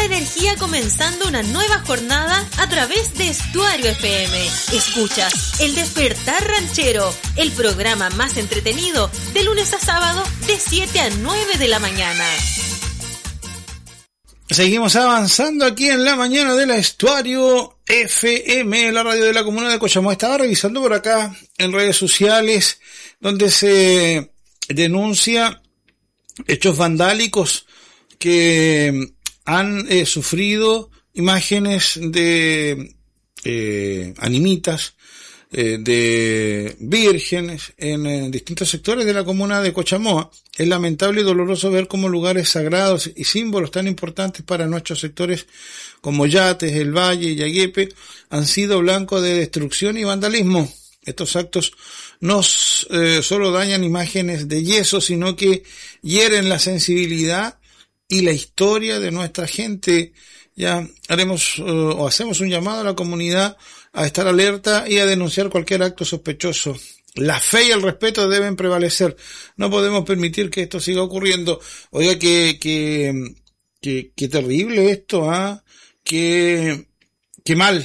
la energía comenzando una nueva jornada a través de Estuario FM. Escuchas El Despertar Ranchero, el programa más entretenido de lunes a sábado de 7 a 9 de la mañana. Seguimos avanzando aquí en la mañana de la Estuario FM, la radio de la comuna de Cochamoa. Estaba revisando por acá en redes sociales donde se denuncia hechos vandálicos que han sufrido imágenes de animitas, de vírgenes en distintos sectores de la comuna de Cochamoa. Es lamentable y doloroso ver cómo lugares sagrados y símbolos tan importantes para nuestros sectores como Yates, El Valle y Yaguepe han sido blanco de destrucción y vandalismo. Estos actos no solo dañan imágenes de yeso, sino que hieren la sensibilidad y la historia de nuestra gente. Ya haremos o hacemos un llamado a la comunidad a estar alerta y a denunciar cualquier acto sospechoso. La fe y el respeto deben prevalecer. No podemos permitir que esto siga ocurriendo. Oiga, qué terrible esto, qué mal.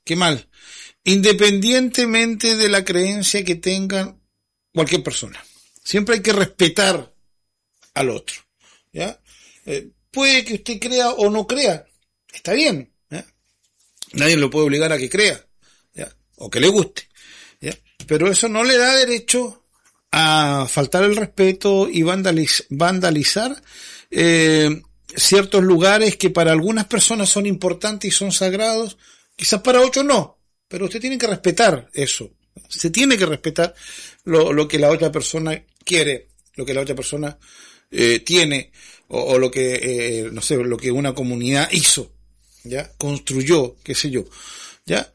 Independientemente de la creencia que tenga cualquier persona, siempre hay que respetar al otro, ¿ya? Puede que usted crea o no crea, está bien, ¿ya? Nadie lo puede obligar a que crea, ¿ya? O que le guste, ¿ya? Pero eso no le da derecho a faltar el respeto y vandalizar ciertos lugares que para algunas personas son importantes y son sagrados, quizás para otros no, pero usted tiene que respetar eso. Se tiene que respetar lo que la otra persona quiere, lo que la otra persona tiene, o lo que, no sé, lo que una comunidad hizo, ¿ya? Construyó, qué sé yo, ¿ya?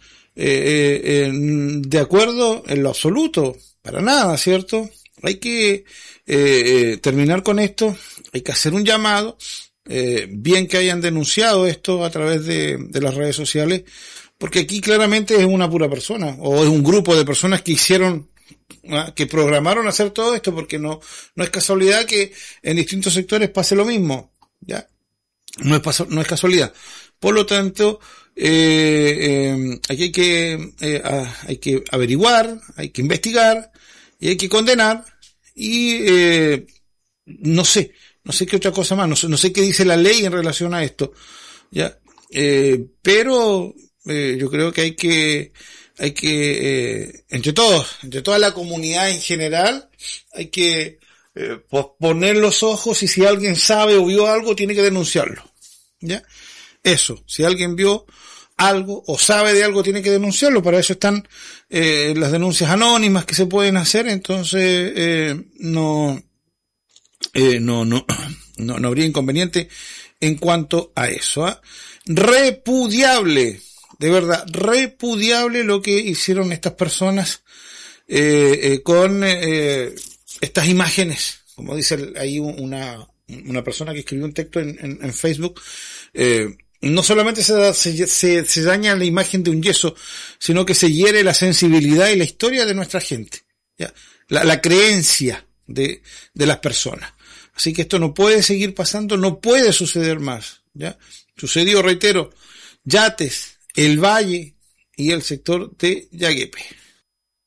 De acuerdo en lo absoluto, para nada, ¿cierto? Hay que terminar con esto, hay que hacer un llamado, bien que hayan denunciado esto a través de las redes sociales, porque aquí claramente es una pura persona, o es un grupo de personas que hicieron, que programaron hacer todo esto, porque no es casualidad que en distintos sectores pase lo mismo, ¿ya? No es casualidad. Por lo tanto, aquí hay que averiguar, hay que investigar, y hay que condenar, y no sé qué otra cosa más, no sé qué dice la ley en relación a esto, ¿ya? Pero yo creo que hay que entre toda la comunidad en general, hay que poner los ojos, y si alguien sabe o vio algo, tiene que denunciarlo, ¿ya? Eso, si alguien vio algo o sabe de algo, tiene que denunciarlo. Para eso están las denuncias anónimas que se pueden hacer. Entonces no habría inconveniente en cuanto a eso, ¿eh? Repudiable, de verdad, repudiable lo que hicieron estas personas con estas imágenes. Como dice ahí una persona que escribió un texto en Facebook, no solamente se daña la imagen de un yeso, sino que se hiere la sensibilidad y la historia de nuestra gente, ¿ya? La creencia de las personas. Así que esto no puede seguir pasando, no puede suceder más, ¿ya? Sucedió, reitero, Yates, El Valle y el sector de Yaguepe.